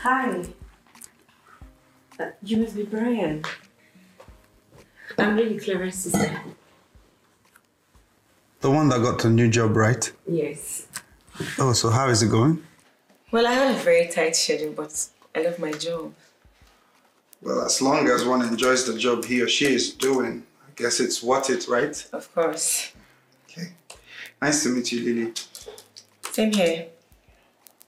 Hi. You must be Brian. I'm really clever, sister. The one that got the new job, right? Yes. Oh, so how is it going? Well, I have a very tight schedule, but I love my job. Well, as long as one enjoys the job he or she is doing, I guess it's worth it, right? Of course. Okay. Nice to meet you, Lily. Same here.